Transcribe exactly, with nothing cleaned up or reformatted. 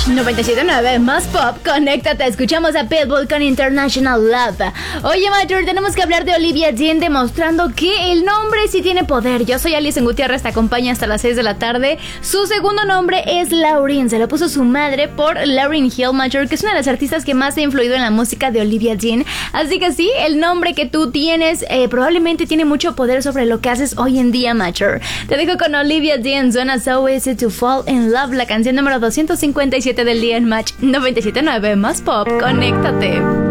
noventa y siete punto nueve más pop, conéctate, escuchamos a Pitbull con International Love. Oye, Mayor, tenemos que hablar de Olivia Dean, demostrando que el nombre sí tiene poder. Yo soy Alison Gutiérrez, te acompaña hasta las seis de la tarde. Su segundo nombre es Lauryn, se lo puso su madre por Lauryn Hill, Mayor, que es una de las artistas que más ha influido en la música de Olivia Dean. Así que sí, el nombre que tú tienes eh, probablemente tiene mucho poder sobre lo que haces hoy en día, Mayor. Te dejo con Olivia Dean, suena So Easy to Fall in Love, la canción número doscientos cincuenta y siete del día en Match noventa y siete punto nueve más pop, conéctate.